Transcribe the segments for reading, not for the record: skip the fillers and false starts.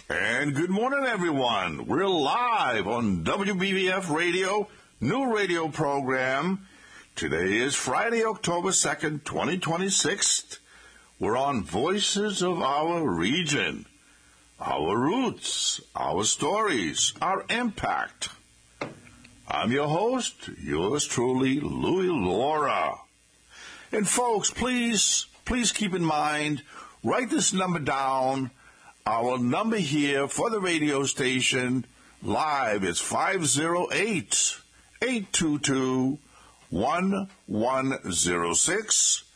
And good morning, everyone. We're live on WBBF Radio, new radio program. Today is Friday, October 2nd, 2026. We're on Voices of Our Region, our roots, our stories, our impact. I'm your host, yours truly, Louis Laura. And folks, please keep in mind, write this number down. Our number here for the radio station live is 508-822-1106,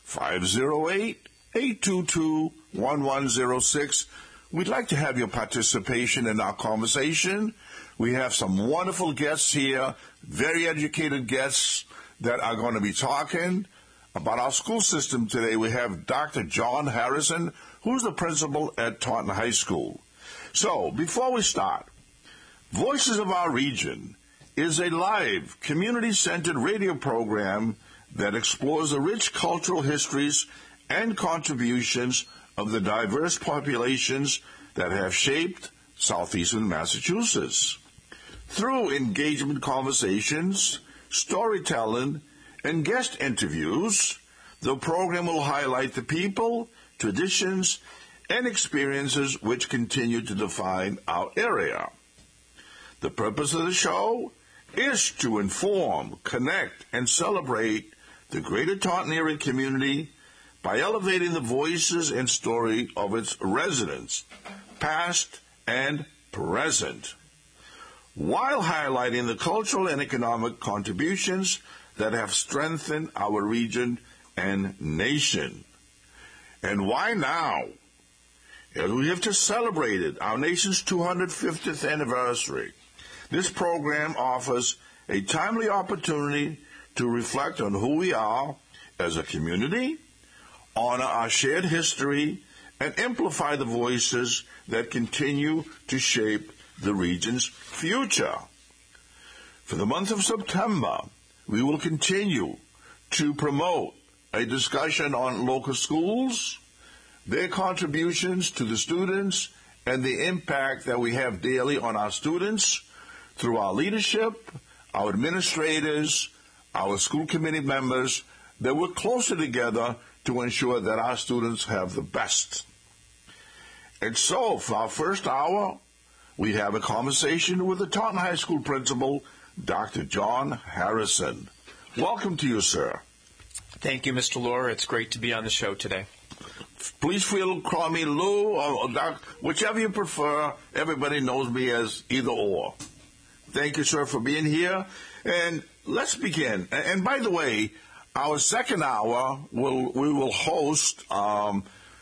508-822-1106. We'd like to have your participation in our conversation. We have some wonderful guests here, very educated guests that are going to be talking about our school system today. We have Dr. John Harrison, who's the principal at Taunton High School. So, before we start, Voices of Our Region is a live, community-centered radio program that explores the rich cultural histories and contributions of the diverse populations that have shaped southeastern Massachusetts. Through engagement conversations, storytelling, and guest interviews, the program will highlight the people, traditions, and experiences which continue to define our area. The purpose of the show is to inform, connect, and celebrate the greater Taunton area community by elevating the voices and story of its residents, past and present, while highlighting the cultural and economic contributions that have strengthened our region and nation. And why now? As we have just celebrated our nation's 250th anniversary, this program offers a timely opportunity to reflect on who we are as a community, honor our shared history, and amplify the voices that continue to shape the region's future. For the month of September, we will continue to promote a discussion on local schools, their contributions to the students, and the impact that we have daily on our students through our leadership, our administrators, our school committee members, that work closer together to ensure that our students have the best. And so, for our first hour, we have a conversation with the Taunton High School principal, Dr. John Harrison. Welcome to you, sir. Thank you, Mr. Laura. It's great to be on the show today. Please feel call me Lou or Doc, whichever you prefer. Everybody knows me as either or. Thank you, sir, for being here. And let's begin. And by the way, our second hour, we will host Tom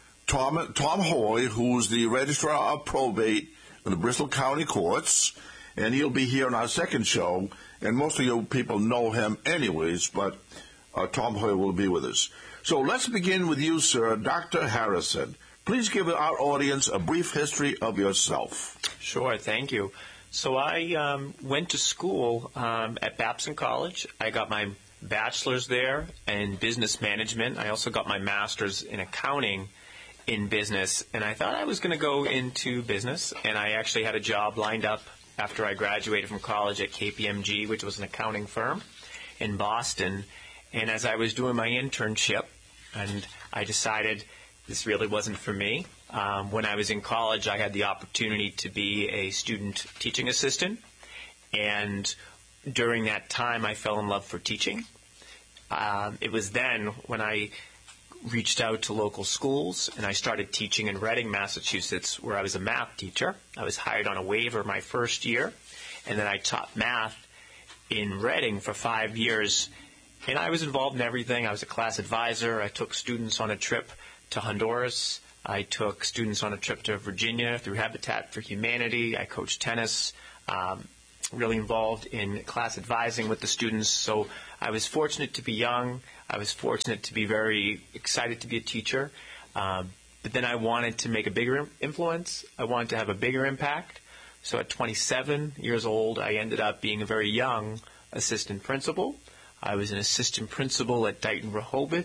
Hoy, who's the Registrar of Probate in the Bristol County Courts, and he'll be here on our second show. And most of you people know him anyways, but Tom Hoy will be with us. So let's begin with you, sir, Dr. Harrison. Please give our audience a brief history of yourself. Sure, thank you. So I went to school at Babson College. I got my bachelor's there in business management. I also got my master's in accounting in business, and I thought I was going to go into business, and I actually had a job lined up after I graduated from college at KPMG, which was an accounting firm in Boston. And as I was doing my internship, and I decided this really wasn't for me. When I was in college, I had the opportunity to be a student teaching assistant. And during that time, I fell in love for teaching. It was then when I reached out to local schools, and I started teaching in Reading, Massachusetts, where I was a math teacher. I was hired on a waiver my first year, and then I taught math in Reading for 5 years. And I was involved in everything. I was a class advisor. I took students on a trip to Honduras. I took students on a trip to Virginia through Habitat for Humanity. I coached tennis, really involved in class advising with the students. So I was fortunate to be young. I was fortunate to be very excited to be a teacher. But then I wanted to make a bigger influence. I wanted to have a bigger impact. So at 27 years old, I ended up being a very young assistant principal. I was an assistant principal at Dighton Rehoboth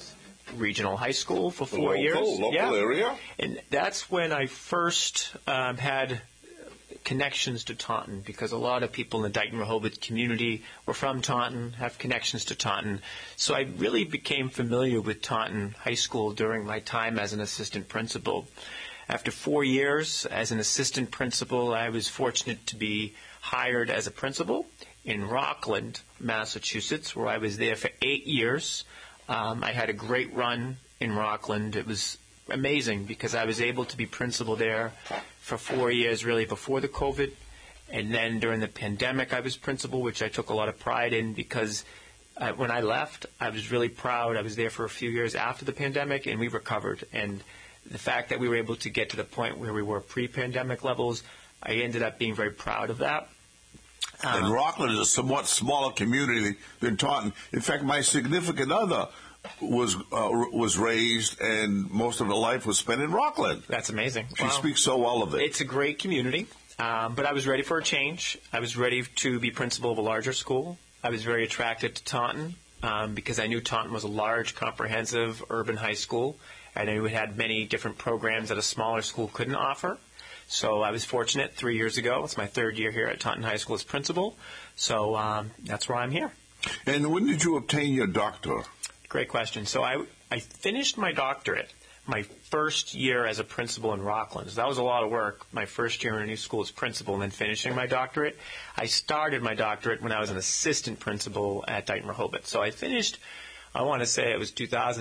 Regional High School for 4 years. Local area. And that's when I first had connections to Taunton, because a lot of people in the Dighton-Rehoboth community were from Taunton, have connections to Taunton. So I really became familiar with Taunton High School during my time as an assistant principal. After 4 years as an assistant principal, I was fortunate to be hired as a principal in Rockland, Massachusetts, where I was there for 8 years. I had a great run in Rockland. It was amazing because I was able to be principal there for 4 years, really before the COVID. And then during the pandemic, I was principal, which I took a lot of pride in because when I left, I was really proud. I was there for a few years after the pandemic, and we recovered. And the fact that we were able to get to the point where we were pre-pandemic levels, I ended up being very proud of that. And Rockland is a somewhat smaller community than Taunton. In fact, my significant other was raised, and most of her life was spent in Rockland. That's amazing. She speaks so well of it. It's a great community, but I was ready for a change. I was ready to be principal of a larger school. I was very attracted to Taunton because I knew Taunton was a large, comprehensive urban high school. I knew it had many different programs that a smaller school couldn't offer. So I was fortunate 3 years ago. It's my third year here at Taunton High School as principal. So that's why I'm here. And when did you obtain your doctorate? Great question. So I finished my doctorate my first year as a principal in Rockland. So that was a lot of work, my first year in a new school as principal and then finishing my doctorate. I started my doctorate when I was an assistant principal at Dighton-Rehoboth. So I finished, I want to say it was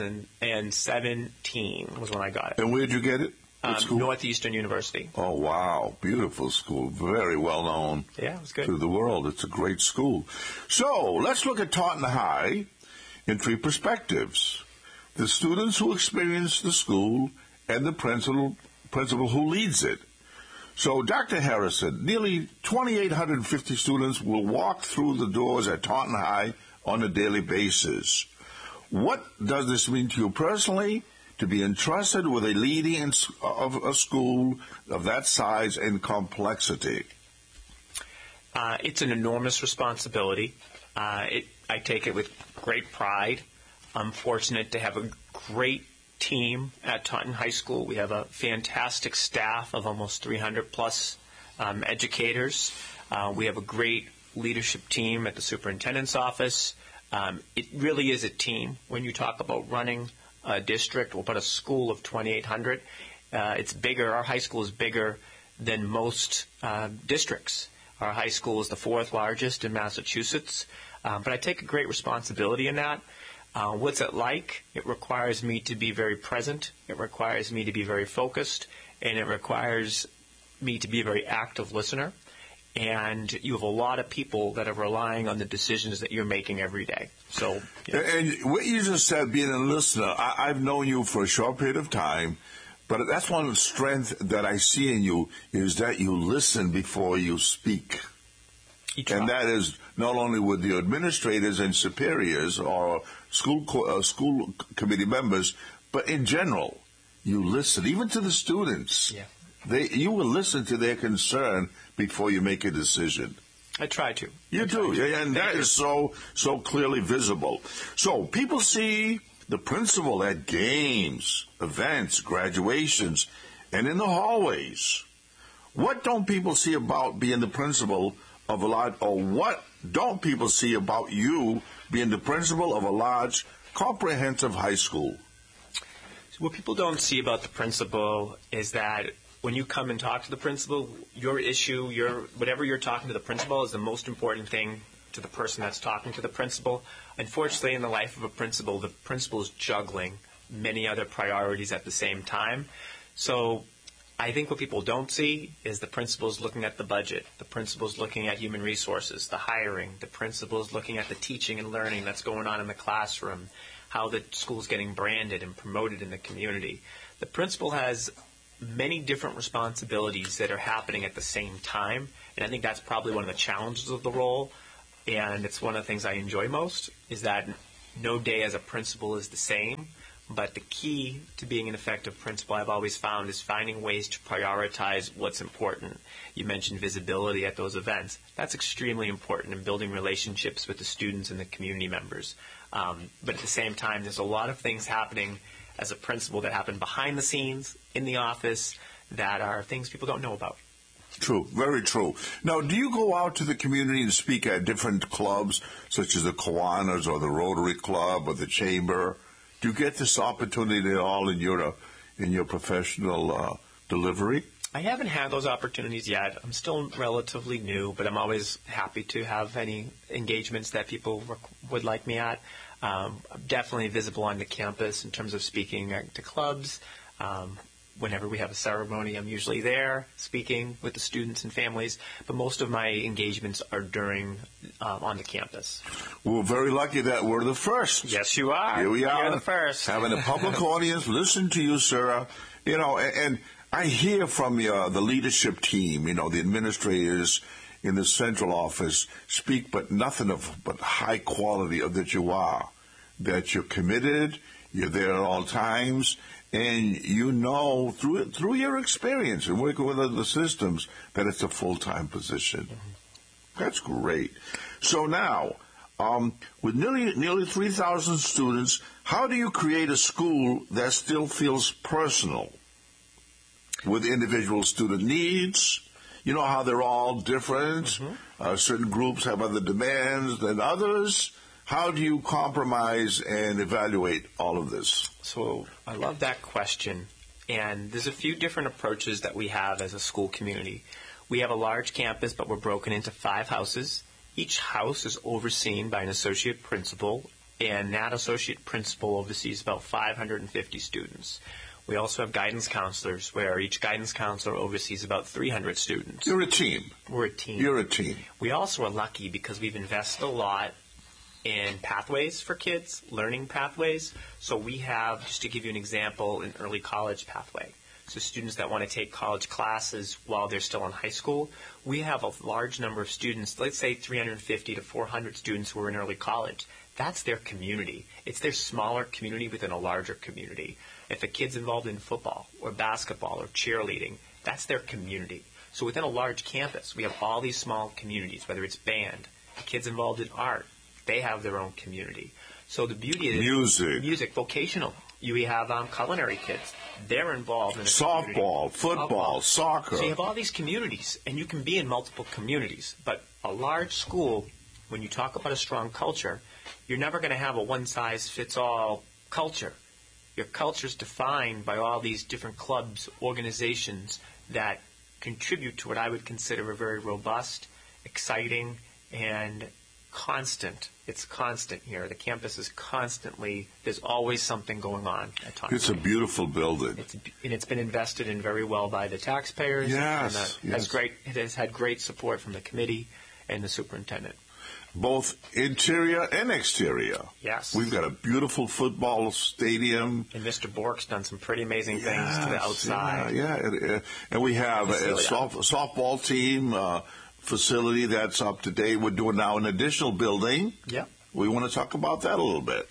2017 was when I got it. And where did you get it? Northeastern University. Oh, wow. Beautiful school. Very well known it was good. To the world. It's a great school. So let's look at Taunton High in three perspectives: the students who experience the school and the principal who leads it. So, Dr. Harrison, nearly 2,850 students will walk through the doors at Taunton High on a daily basis. What does this mean to you personally, to be entrusted with a leading of a school of that size and complexity? It's an enormous responsibility. I take it with great pride. I'm fortunate to have a great team at Taunton High School. We have a fantastic staff of almost 300 plus educators. We have a great leadership team at the superintendent's office. It really is a team. When you talk about running a district or but a school of 2,800, it's bigger. Our high school is bigger than most districts. Our high school is the fourth largest in Massachusetts. But I take a great responsibility in that. What's it like? It requires me to be very present. It requires me to be very focused. And it requires me to be a very active listener. And you have a lot of people that are relying on the decisions that you're making every day. So, yeah. And what you just said, being a listener, I've known you for a short period of time, but that's one strength that I see in you is that you listen before you speak. And that is not only with the administrators and superiors or school committee members, but in general, you listen, even to the students. Yeah. You will listen to their concern before you make a decision. I try to. You do, and that is so clearly visible. So people see the principal at games, events, graduations, and in the hallways. What don't people see about being the principal of a large, or what don't people see about you being the principal of a large, comprehensive high school? So what people don't see about the principal is that when you come and talk to the principal, your issue, whatever you're talking to the principal is the most important thing to the person that's talking to the principal. Unfortunately, in the life of a principal, the principal is juggling many other priorities at the same time. So I think what people don't see is the principal's looking at the budget. The principal's looking at human resources, the hiring. The principal's looking at the teaching and learning that's going on in the classroom, how the school's getting branded and promoted in the community. The principal has many different responsibilities that are happening at the same time, and I think that's probably one of the challenges of the role, and it's one of the things I enjoy most, is that no day as a principal is the same. But the key to being an effective principal, I've always found, is finding ways to prioritize what's important. You mentioned visibility at those events. That's extremely important in building relationships with the students and the community members. But at the same time, there's a lot of things happening as a principal that happen behind the scenes, in the office, that are things people don't know about. True, very true. Now, do you go out to the community and speak at different clubs, such as the Kiwanis or the Rotary Club or the Chamber? Do you get this opportunity at all in your professional delivery? I haven't had those opportunities yet. I'm still relatively new, but I'm always happy to have any engagements that people would like me at. I'm definitely visible on the campus in terms of speaking to clubs. Whenever we have a ceremony, I'm usually there speaking with the students and families, but most of my engagements are on the campus. We're very lucky that we're the first. Yes, you are. Here we are. You're the first. Having a public audience, listen to you, Sarah. And I hear from the leadership team, the administrators in the central office speak but nothing but high quality of that you are, that you're committed, you're there at all times, and through your experience and working with other systems that it's a full-time position. Mm-hmm. That's great. So now, with nearly 3,000 students, how do you create a school that still feels personal with individual student needs? You know how they're all different. Mm-hmm. Certain groups have other demands than others. How do you compromise and evaluate all of this? So I love that question. And there's a few different approaches that we have as a school community. We have a large campus, but we're broken into 5 houses. Each house is overseen by an associate principal, and that associate principal oversees about 550 students. We also have guidance counselors, where each guidance counselor oversees about 300 students. You're a team. We're a team. You're a team. We also are lucky because we've invested a lot in pathways for kids, learning pathways. So we have, just to give you an example, an early college pathway. So students that want to take college classes while they're still in high school, we have a large number of students, let's say 350 to 400 students who are in early college. That's their community. It's their smaller community within a larger community. If a kid's involved in football or basketball or cheerleading, that's their community. So within a large campus, we have all these small communities, whether it's band, kids involved in art, they have their own community. So the beauty is music, vocational. We have culinary kids. They're involved in the softball, football, soccer. So you have all these communities, and you can be in multiple communities. But a large school, when you talk about a strong culture, you're never going to have a one-size-fits-all culture. Your culture is defined by all these different clubs, organizations that contribute to what I would consider a very robust, exciting, and constant. It's constant here. The campus is constantly, there's always something going on at times. It's a beautiful building. It's been invested in very well by the taxpayers. Yes. It has had great support from the committee and the superintendent. Both interior and exterior. Yes. We've got a beautiful football stadium. And Mr. Bork's done some pretty amazing things to the outside. Yeah. And we have a softball team, facility that's up to date. We're doing now an additional building. Yeah. We want to talk about that a little bit.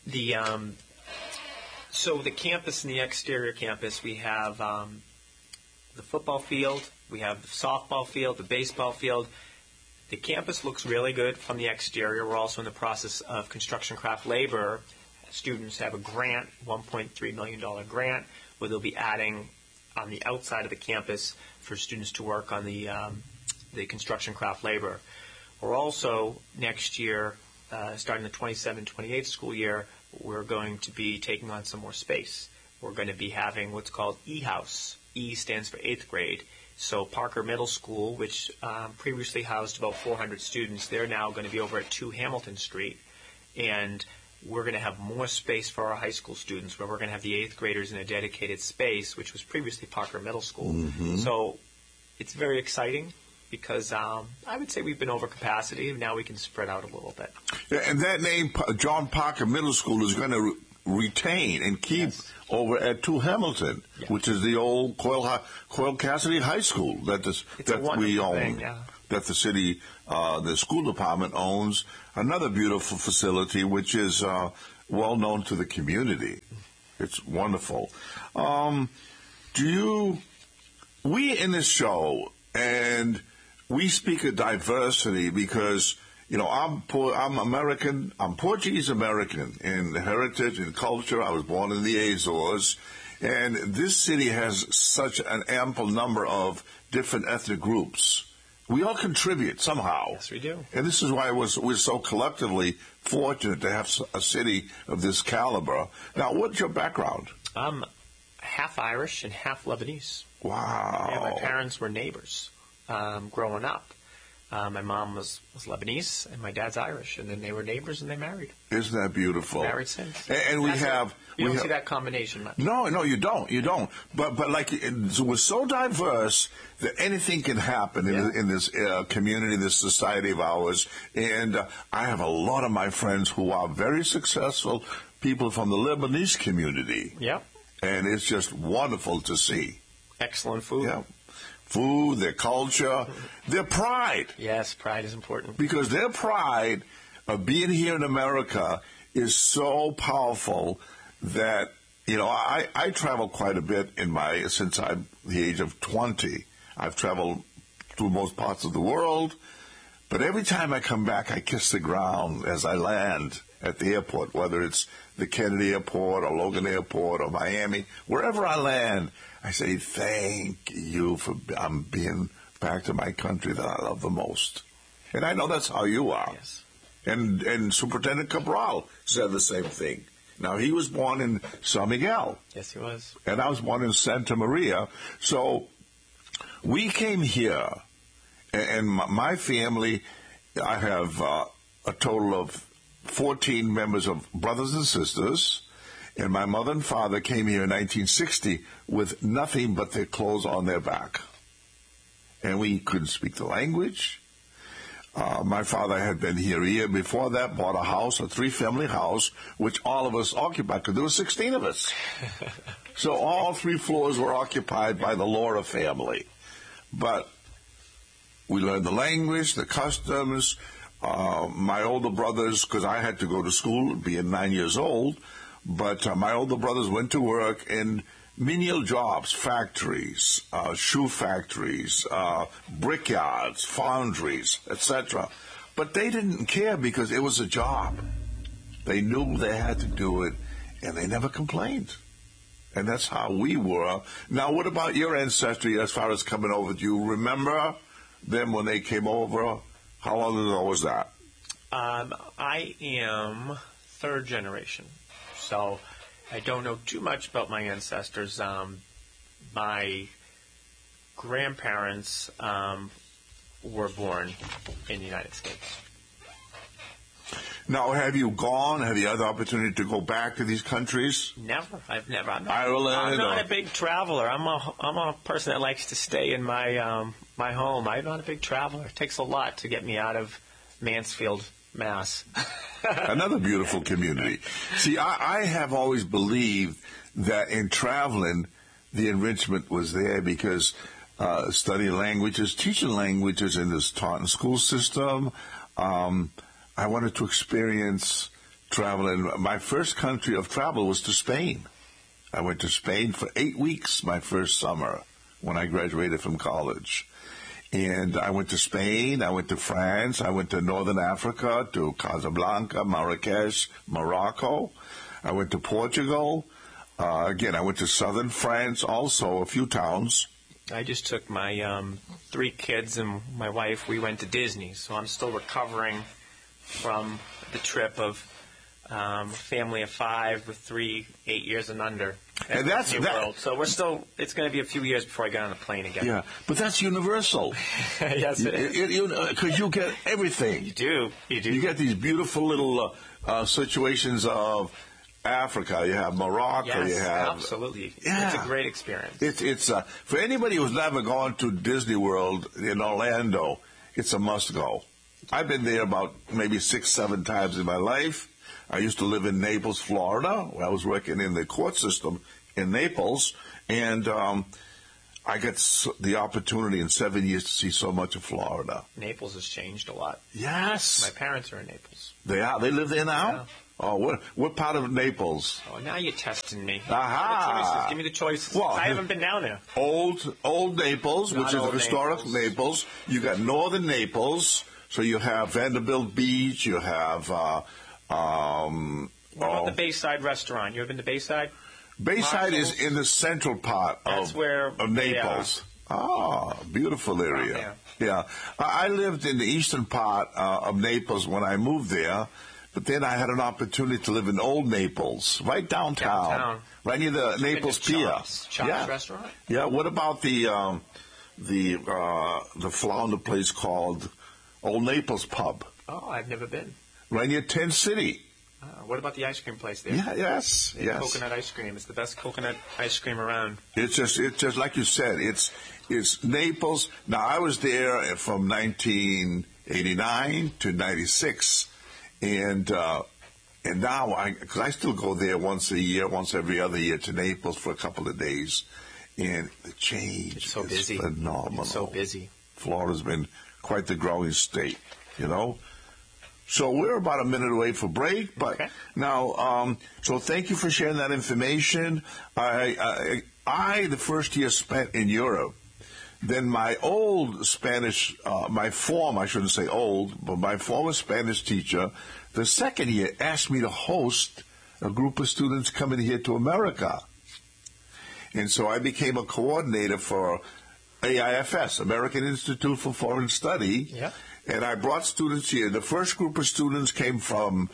So the campus and the exterior campus, we have the football field, we have the softball field, the baseball field. The campus looks really good from the exterior. We're also in the process of construction craft labor. Students have a grant, $1.3 million grant, where they'll be adding on the outside of the campus for students to work on the construction craft labor. We're also, next year, starting the 27-28 school year, we're going to be taking on some more space. We're going to be having what's called E-House. E stands for 8th grade. So Parker Middle School, which previously housed about 400 students, they're now going to be over at 2 Hamilton Street. And we're going to have more space for our high school students, where we're going to have the 8th graders in a dedicated space, which was previously Parker Middle School. Mm-hmm. So it's very exciting, because I would say we've been over capacity. Now we can spread out a little bit. Yeah, and that name, John Parker Middle School, is going to retain and keep over at 2 Hamilton, which is the old Coyle Cassidy High School that we own, that the city, the school department owns. Another beautiful facility, which is well known to the community. It's wonderful. We in this show, and we speak of diversity because, I'm American, I'm Portuguese American in heritage and culture. I was born in the Azores, and this city has such an ample number of different ethnic groups. We all contribute somehow. Yes, we do. And this is why we're so collectively fortunate to have a city of this caliber. Now, what's your background? I'm half Irish and half Lebanese. Wow. Yeah, my parents were neighbors growing up. My mom was Lebanese, and my dad's Irish, and then they were neighbors, and they married. Isn't that beautiful? Married since. And you don't see that combination much. No, you don't. But like, we're so diverse that anything can happen in this community, this society of ours. And I have a lot of my friends who are very successful people from the Lebanese community. Yeah. And it's just wonderful to see. Excellent food. Yeah. Food, their culture, their pride. Yes, pride is important. Because their pride of being here in America is so powerful that, I travel quite a bit since I'm the age of 20. I've traveled through most parts of the world, but every time I come back, I kiss the ground as I land at the airport, whether it's the Kennedy Airport or Logan Airport or Miami, wherever I land, I say, thank you for being back to my country that I love the most. And I know that's how you are. Yes. And Superintendent Cabral said the same thing. Now, he was born in San Miguel. Yes, he was. And I was born in Santa Maria. So we came here, and my family, I have a total of 14 members of brothers and sisters. And my mother and father came here in 1960 with nothing but their clothes on their back. And we couldn't speak the language. My father had been here a year before that, bought a house, a 3-family house, which all of us occupied, because there were 16 of us. So all 3 floors were occupied by the Laura family. But we learned the language, the customs. My older brothers, because I had to go to school being 9 years old, but my older brothers went to work in menial jobs, factories, shoe factories, brickyards, foundries, etc. But they didn't care because it was a job. They knew they had to do it, and they never complained. And that's how we were. Now, what about your ancestry as far as coming over? Do you remember them when they came over? How long ago was that? I am 3rd generation. So I don't know too much about my ancestors. My grandparents were born in the United States. Now, have you gone? Have you had the opportunity to go back to these countries? Never. I've never. Ireland? I'm not a big traveler. I'm a person that likes to stay in my my home. I'm not a big traveler. It takes a lot to get me out of Mansfield, Mass. Another beautiful community. See, I have always believed that in traveling, the enrichment was there because studying languages, teaching languages in this Taunton school system, I wanted to experience traveling. My first country of travel was to Spain. I went to Spain for 8 weeks my first summer when I graduated from college. And I went to Spain, I went to France, I went to Northern Africa, to Casablanca, Marrakesh, Morocco. I went to Portugal. Again, I went to southern France also, a few towns. I just took my 3 kids and my wife. We went to Disney, so I'm still recovering from the trip of family of 5 with 3, 8 years and under. And that's world. So we're still. It's going to be a few years before I get on a plane again. Yeah, but that's universal. Yes, it is. Because you get everything. You do. You get these beautiful little situations of Africa. You have Morocco. Yes, you have absolutely. Yeah. It's a great experience. It's for anybody who's never gone to Disney World in Orlando. It's a must go. I've been there about maybe 6, 7 times in my life. I used to live in Naples, Florida. I was working in the court system in Naples, and I got the opportunity in 7 years to see so much of Florida. Naples has changed a lot. Yes. My parents are in Naples. They are. They live there now? Yeah. Oh, what part of Naples? Oh, now you're testing me. Aha! Give me the choices. Well, I haven't been down there. Old Naples, which is historic Naples. You got northern Naples, so you have Vanderbilt Beach. You have. What about the Bayside restaurant? You ever been to Bayside? Bayside is in the central part of Naples. Ah, beautiful area. Yeah, I lived in the eastern part of Naples when I moved there. But then I had an opportunity to live in Old Naples, right downtown. Right near the Naples Pier. Chops restaurant? Yeah. What about the flounder place called Old Naples Pub? Oh, I've never been. Right near Tent City. What about the ice cream place there? Yeah, yes. Coconut ice cream. It's the best coconut ice cream around. It's just like you said. It's Naples. Now I was there from 1989 to 96. And now, because I still go there once every other year to Naples for a couple of days, and the change is busy. Phenomenal. It's so busy. Florida's been quite the growing state, you know. So we're about a minute away for break, but now, so thank you for sharing that information. I the first year spent in Europe. Then my old Spanish, my former Spanish teacher, the second year asked me to host a group of students coming here to America. And so I became a coordinator for AIFS, American Institute for Foreign Study. Yeah. And I brought students here. The first group of students came from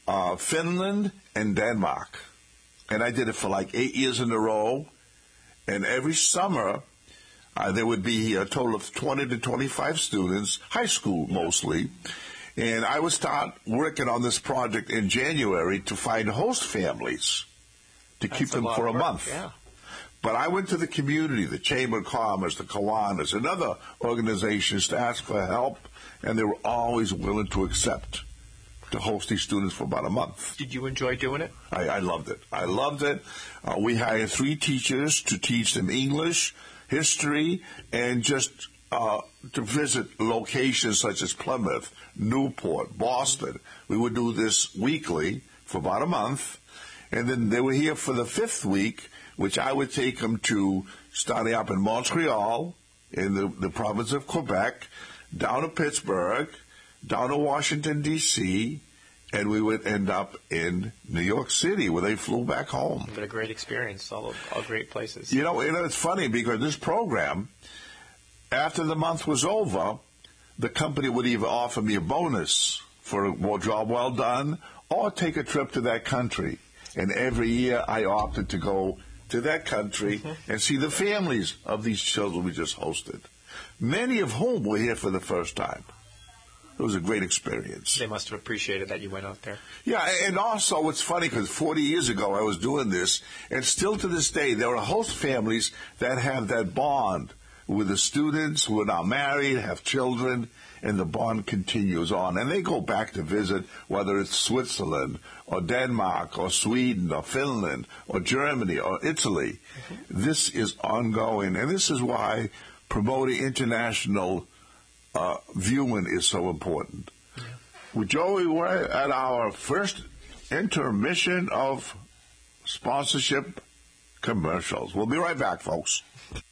Finland and Denmark. And I did it for like 8 years in a row. And every summer, there would be a total of 20 to 25 students, high school mostly. And I would start working on this project in January to find host families to keep them for a month. Yeah. But I went to the community, the Chamber of Commerce, the Kiwanis, and other organizations to ask for help, and they were always willing to accept to host these students for about a month. Did you enjoy doing it? I loved it. I loved it. We hired 3 teachers to teach them English, history, and just to visit locations such as Plymouth, Newport, Boston. We would do this weekly for about a month, and then they were here for the 5th week, which I would take them to starting up in Montreal, in the province of Quebec, down to Pittsburgh, down to Washington, D.C., and we would end up in New York City, where they flew back home. But a great experience, all great places. You know, it's funny because this program, after the month was over, the company would either offer me a bonus for a job well done or take a trip to that country. And every year I opted to go to that country and see the families of these children we just hosted, many of whom were here for the first time. It was a great experience. They must have appreciated that you went out there. Yeah, and also it's funny because 40 years ago I was doing this, and still to this day there are host families that have that bond with the students who are now married, have children, and the bond continues on. And they go back to visit, whether it's Switzerland or Denmark or Sweden or Finland or Germany or Italy. This is ongoing, and this is why promoting international viewing is so important. Yeah. Well, Joey, we're at our first intermission of sponsorship commercials. We'll be right back, folks.